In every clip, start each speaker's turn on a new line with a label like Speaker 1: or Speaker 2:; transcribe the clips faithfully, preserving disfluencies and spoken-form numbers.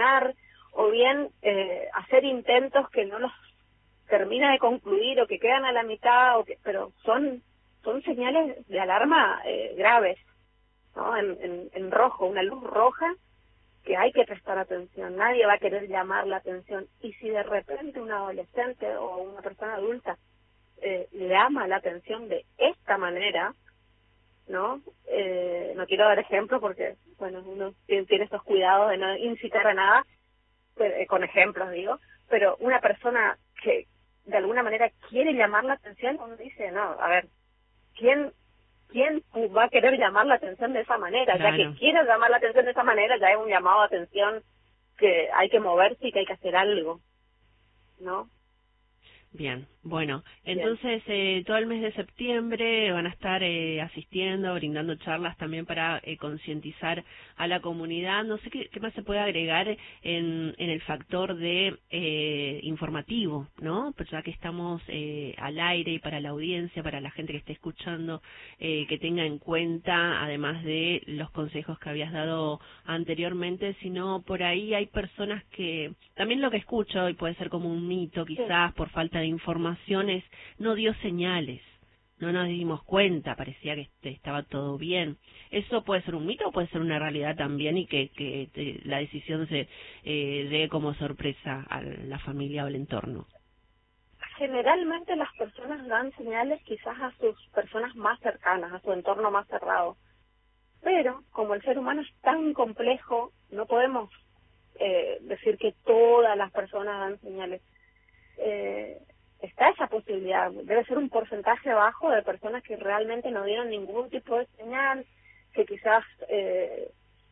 Speaker 1: frenar, o bien eh, hacer intentos que no los termina de concluir o que quedan a la mitad, o que, pero son son señales de alarma eh, graves, ¿no? En, en, en rojo, una luz roja que hay que prestar atención, nadie va a querer llamar la atención, y si de repente un adolescente o una persona adulta eh, llama la atención de esta manera, ¿no? Eh, no quiero dar ejemplo porque, bueno, uno tiene, tiene estos cuidados de no incitar a nada, pero, eh, con ejemplos digo, pero una persona que de alguna manera quiere llamar la atención, uno dice, no, a ver, ¿quién quién va a querer llamar la atención de esa manera?
Speaker 2: Claro.
Speaker 1: Ya que quiere llamar la atención de esa manera, ya es un llamado de atención que hay que moverse y que hay que hacer algo, ¿no?
Speaker 2: Bien, bueno, entonces eh, todo el mes de septiembre van a estar eh, asistiendo, brindando charlas también para eh, concientizar a la comunidad. No sé qué, qué más se puede agregar en, en el factor de eh, informativo, ¿no? Pues ya que estamos eh, al aire y para la audiencia, para la gente que esté escuchando, eh, que tenga en cuenta, además de los consejos que habías dado anteriormente, sino por ahí hay personas que, también lo que escucho, y puede ser como un mito quizás por falta de informaciones, no dio señales, no nos dimos cuenta, parecía que este, estaba todo bien. ¿Eso puede ser un mito o puede ser una realidad también y que, que te, la decisión se eh, dé como sorpresa a la familia o al entorno?
Speaker 1: Generalmente las personas dan señales quizás a sus personas más cercanas, a su entorno más cerrado, pero como el ser humano es tan complejo, no podemos eh, decir que todas las personas dan señales. Eh, está esa posibilidad, debe ser un porcentaje bajo de personas que realmente no dieron ningún tipo de señal, que quizás eh,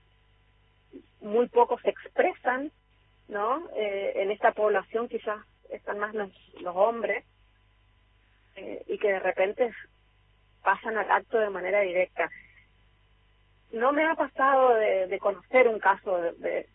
Speaker 1: muy pocos se expresan, ¿no? Eh, en esta población quizás están más los, los hombres, eh, y que de repente pasan al acto de manera directa. No me ha pasado de, de conocer un caso de, de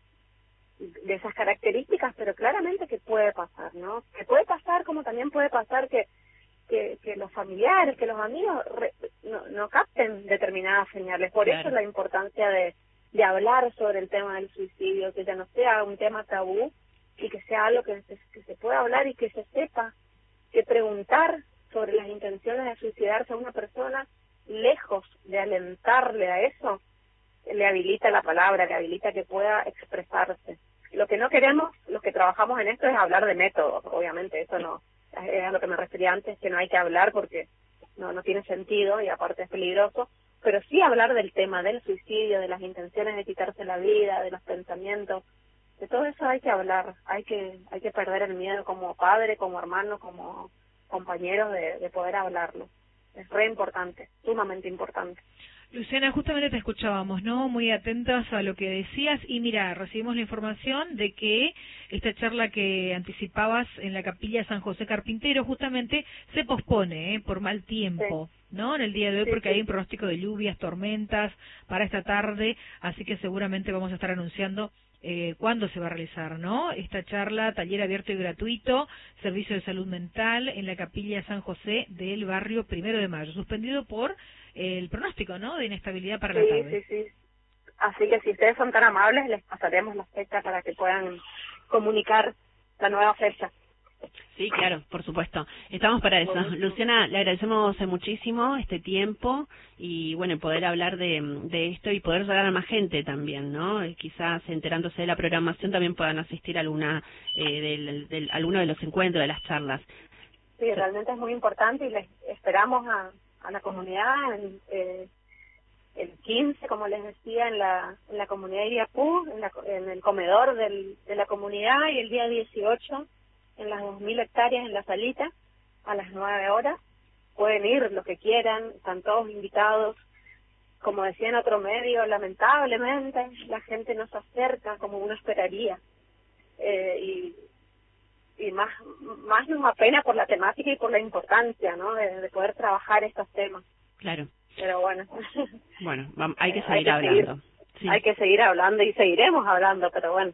Speaker 1: de esas características, pero claramente que puede pasar, ¿no? Que puede pasar, como también puede pasar que que, que los familiares, que los amigos re, no, no capten determinadas señales. Por
Speaker 2: Claro.
Speaker 1: eso la importancia de, de hablar sobre el tema del suicidio, que ya no sea un tema tabú y que sea algo que se, que se pueda hablar y que se sepa, que preguntar sobre las intenciones de suicidarse a una persona, lejos de alentarle a eso, le habilita la palabra, le habilita que pueda expresarse. Lo que no queremos, los que trabajamos en esto, es hablar de métodos, obviamente, eso no, es a lo que me refería antes, que no hay que hablar porque no no tiene sentido y aparte es peligroso, pero sí hablar del tema del suicidio, de las intenciones de quitarse la vida, de los pensamientos, de todo eso hay que hablar, hay que hay que perder el miedo como padre, como hermano, como compañero de, de poder hablarlo. Es re importante, sumamente importante.
Speaker 3: Luciana, justamente te escuchábamos, ¿no? Muy atentas a lo que decías y mira, recibimos la información de que esta charla que anticipabas en la capilla San José Carpintero justamente se pospone, ¿eh? Por mal tiempo, sí. ¿No? En el día de hoy, sí, porque sí. Hay un pronóstico de lluvias, tormentas para esta tarde, así que seguramente vamos a estar anunciando eh, cuándo se va a realizar, ¿no? Esta charla, taller abierto y gratuito, servicio de salud mental en la capilla San José del barrio Primero de Mayo, suspendido por el pronóstico, ¿no?, de inestabilidad para
Speaker 1: sí,
Speaker 3: la tarde.
Speaker 1: Sí, sí, sí. Así que si ustedes son tan amables, les pasaremos la fecha para que puedan comunicar la nueva fecha.
Speaker 2: Sí, claro, por supuesto. Estamos para eso. Buenísimo. Luciana, le agradecemos muchísimo este tiempo y, bueno, poder hablar de, de esto y poder llegar a más gente también, ¿no? Quizás enterándose de la programación también puedan asistir a alguna, eh, del, del, alguno de los encuentros, de las charlas.
Speaker 1: Sí, realmente es muy importante y les esperamos a, a la comunidad en, eh, el quince, como les decía, en la en la comunidad de Iriapú, en, la, en el comedor del, de la comunidad, y el día dieciocho en las dos mil hectáreas en la salita a las nueve horas. Pueden ir los que quieran, están todos invitados. Como decía en otro medio, lamentablemente la gente no se acerca como uno esperaría, eh, y y más más nos apena por la temática y por la importancia, ¿no?, de, de poder trabajar estos temas.
Speaker 2: Claro.
Speaker 1: Pero bueno.
Speaker 2: Bueno, vamos, hay que seguir
Speaker 1: hay que
Speaker 2: hablando.
Speaker 1: Seguir,
Speaker 2: sí.
Speaker 1: Hay que seguir hablando y seguiremos hablando, pero bueno.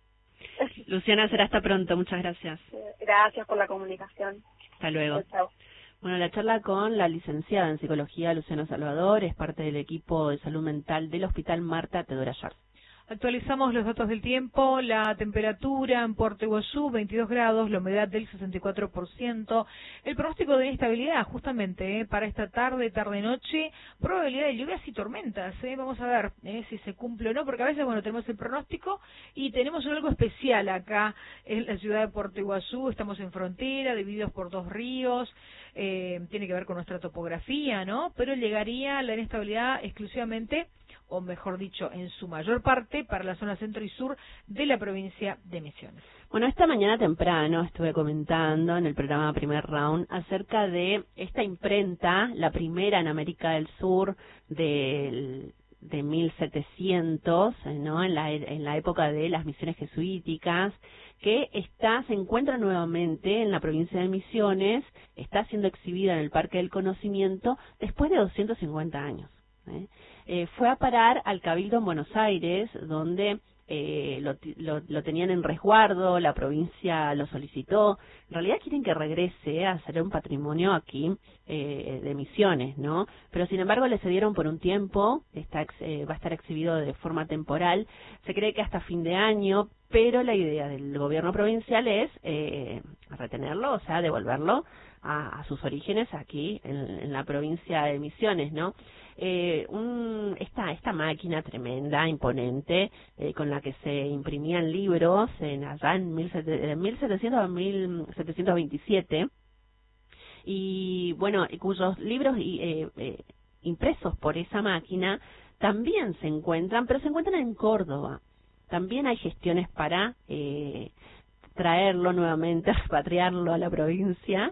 Speaker 2: Luciana, será hasta pronto. Muchas gracias.
Speaker 1: Gracias por la comunicación.
Speaker 2: Hasta luego.
Speaker 1: Chao.
Speaker 2: Bueno, la charla con la licenciada en Psicología Luciana Salvador es parte del equipo de salud mental del Hospital Marta Teodora Yarz.
Speaker 3: Actualizamos los datos del tiempo. La temperatura en Puerto Iguazú, veintidós grados, la humedad del sesenta y cuatro por ciento. El pronóstico de inestabilidad, justamente, eh, para esta tarde, tarde-noche, probabilidad de lluvias y tormentas. Eh. Vamos a ver eh, si se cumple o no, porque a veces, bueno, tenemos el pronóstico y tenemos algo especial acá en la ciudad de Puerto Iguazú. Estamos en frontera, divididos por dos ríos. Eh, tiene que ver con nuestra topografía, ¿no? Pero llegaría la inestabilidad exclusivamente, o mejor dicho, en su mayor parte, para la zona centro y sur de la provincia de Misiones.
Speaker 2: Bueno, esta mañana temprano estuve comentando en el programa Primer Round acerca de esta imprenta, la primera en América del Sur del de mil setecientos, ¿no? En la en la época de las misiones jesuíticas, que está se encuentra nuevamente en la provincia de Misiones, está siendo exhibida en el Parque del Conocimiento después de doscientos cincuenta años. ¿eh? Eh, fue a parar al Cabildo en Buenos Aires, donde eh, lo, lo, lo tenían en resguardo, la provincia lo solicitó. En realidad quieren que regrese a ser un patrimonio aquí eh, de Misiones, ¿no? Pero sin embargo le cedieron por un tiempo, está eh, va a estar exhibido de forma temporal, se cree que hasta fin de año, pero la idea del gobierno provincial es eh, retenerlo, o sea, devolverlo a, a sus orígenes aquí en, en la provincia de Misiones, ¿no? Eh, un, esta, esta máquina tremenda, imponente, eh, con la que se imprimían libros en allá en mil setecientos a mil setecientos veintisiete, y bueno, cuyos libros eh, eh, impresos por esa máquina también se encuentran, pero se encuentran en Córdoba. También hay gestiones para eh, traerlo nuevamente, repatriarlo a la provincia,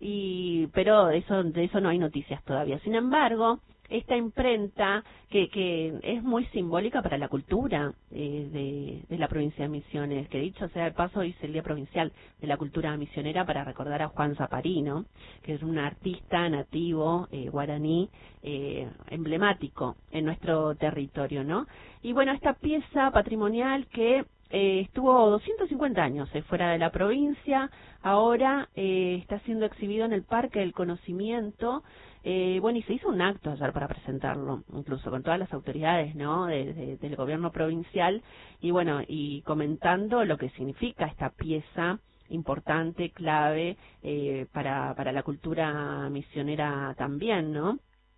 Speaker 2: y pero eso, de eso no hay noticias todavía. Sin embargo, esta imprenta, que, que es muy simbólica para la cultura eh, de, de la provincia de Misiones, que dicho sea de paso, hoy es el Día Provincial de la Cultura Misionera para recordar a Juan Zaparino, que es un artista nativo eh, guaraní eh, emblemático en nuestro territorio, ¿no? Y bueno, esta pieza patrimonial que Eh, estuvo doscientos cincuenta años eh, fuera de la provincia, ahora eh, está siendo exhibido en el Parque del Conocimiento, eh, bueno, y se hizo un acto ayer para presentarlo, incluso con todas las autoridades, ¿no?, de, de, del gobierno provincial, y bueno, y comentando lo que significa esta pieza importante, clave, eh, para, para la cultura misionera también, ¿no?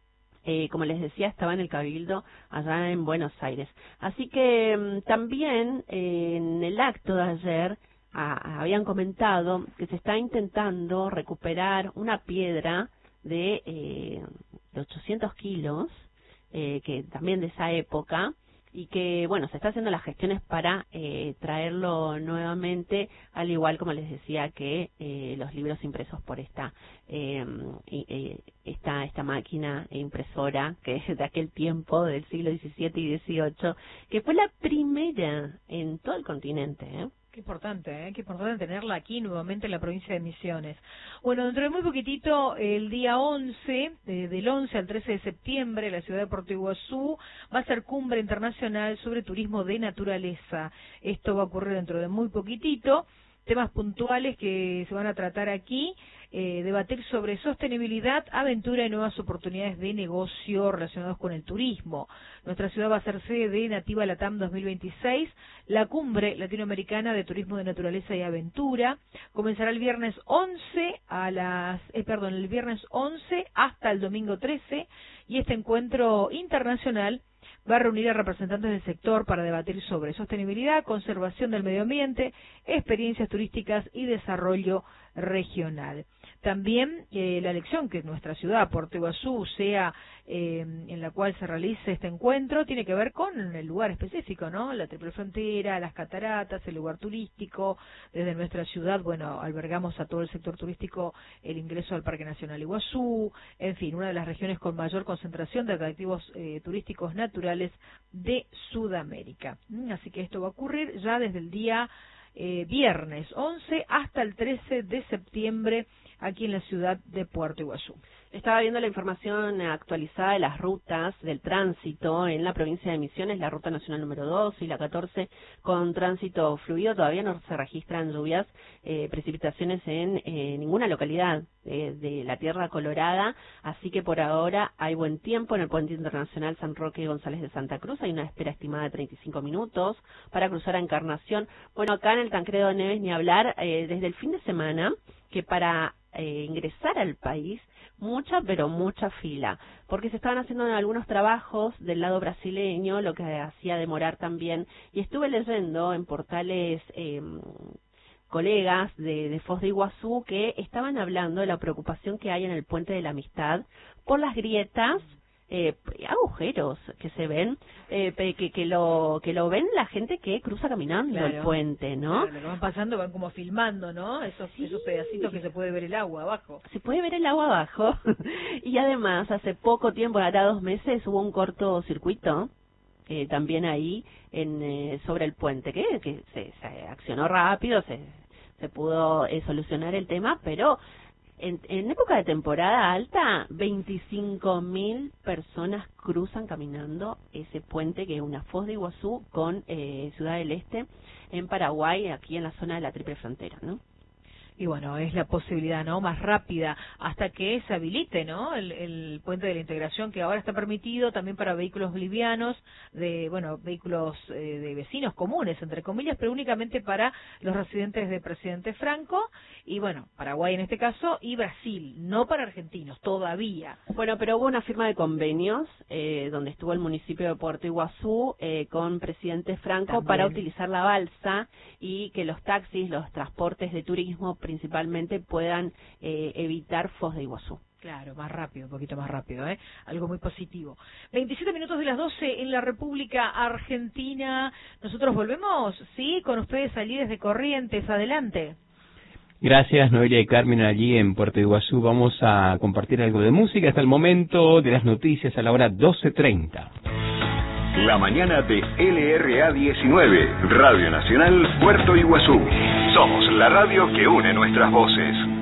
Speaker 2: Eh, como les decía, estaba en el Cabildo allá en Buenos Aires. Así que mmm, también eh, en el acto de ayer a, habían comentado que se está intentando recuperar una piedra de, eh, de ochocientos kilos, eh, que también de esa época, y que, bueno, se está haciendo las gestiones para eh, traerlo nuevamente, al igual como les decía que eh, los libros impresos por esta eh, eh, esta esta máquina impresora que es de aquel tiempo, del siglo diecisiete y dieciocho, que fue la primera en todo el continente, ¿eh?
Speaker 3: Qué importante, ¿eh? Qué importante tenerla aquí nuevamente en la provincia de Misiones. Bueno, dentro de muy poquitito, el día once, eh, del once al trece de septiembre, la ciudad de Puerto Iguazú va a ser cumbre internacional sobre turismo de naturaleza. Esto va a ocurrir dentro de muy poquitito. Temas puntuales que se van a tratar aquí, eh, debatir sobre sostenibilidad, aventura y nuevas oportunidades de negocio relacionados con el turismo. Nuestra ciudad va a ser sede de Nativa Latam dos mil veintiséis, la cumbre latinoamericana de turismo de naturaleza y aventura. Comenzará el viernes once a las, eh, perdón, el viernes once hasta el domingo trece, y este encuentro internacional va a reunir a representantes del sector para debatir sobre sostenibilidad, conservación del medio ambiente, experiencias turísticas y desarrollo regional. También eh, la elección que nuestra ciudad, Puerto Iguazú, sea eh, en la cual se realice este encuentro, tiene que ver con el lugar específico, ¿no? La triple frontera, las cataratas, el lugar turístico. Desde nuestra ciudad, bueno, albergamos a todo el sector turístico el ingreso al Parque Nacional Iguazú, en fin, una de las regiones con mayor concentración de atractivos eh, turísticos naturales de Sudamérica. Así que esto va a ocurrir ya desde el día Eh, viernes once hasta el trece de septiembre aquí en la ciudad de Puerto Iguazú.
Speaker 2: Estaba viendo la información actualizada de las rutas del tránsito en la provincia de Misiones, la ruta nacional número dos y la catorce con tránsito fluido. Todavía no se registran lluvias, eh, precipitaciones en eh, ninguna localidad eh, de la Tierra Colorada, así que por ahora hay buen tiempo en el puente internacional San Roque González de Santa Cruz. Hay una espera estimada de treinta y cinco minutos para cruzar a Encarnación. Bueno, acá en el Tancredo de Neves ni hablar, eh, desde el fin de semana, que para eh, ingresar al país mucha, pero mucha fila, porque se estaban haciendo algunos trabajos del lado brasileño, lo que hacía demorar también, y estuve leyendo en portales eh, colegas de, de Foz de Iguazú que estaban hablando de la preocupación que hay en el Puente de la Amistad por las grietas, eh, agujeros que se ven, eh, que, que lo que lo ven la gente que cruza caminando claro, el puente, ¿no?
Speaker 3: Claro, lo que van pasando, van como filmando, ¿no? Esos, sí. esos pedacitos que se puede ver el agua abajo.
Speaker 2: Se puede ver el agua abajo. Y además, hace poco tiempo, ahora dos meses, hubo un cortocircuito eh, también ahí en eh, sobre el puente, que, que se, se accionó rápido, se, se pudo eh, solucionar el tema, pero En, en época de temporada alta, veinticinco mil personas cruzan caminando ese puente que es una Foz de Iguazú con eh, Ciudad del Este en Paraguay, aquí en la zona de la Triple Frontera, ¿no?
Speaker 3: Y bueno, es la posibilidad, ¿no?, más rápida hasta que se habilite, ¿no?, el, el puente de la integración, que ahora está permitido también para vehículos bolivianos, de, bueno, vehículos eh, de vecinos comunes, entre comillas, pero únicamente para los residentes de Presidente Franco y, bueno, Paraguay en este caso, y Brasil, no para argentinos, todavía.
Speaker 2: Bueno, pero hubo una firma de convenios eh, donde estuvo el municipio de Puerto Iguazú eh, con Presidente Franco también para utilizar la balsa y que los taxis, los transportes de turismo principalmente puedan eh, evitar Foz de Iguazú.
Speaker 3: Claro, más rápido, un poquito más rápido, ¿eh? Algo muy positivo. veintisiete minutos de las doce en la República Argentina. Nosotros volvemos, ¿sí? Con ustedes allí desde Corrientes. Adelante.
Speaker 4: Gracias, Noelia y Carmen, allí en Puerto Iguazú. Vamos a compartir algo de música hasta el momento de las noticias a la hora doce treinta.
Speaker 5: La mañana de L R A diecinueve, Radio Nacional Puerto Iguazú. Somos la radio que une nuestras voces.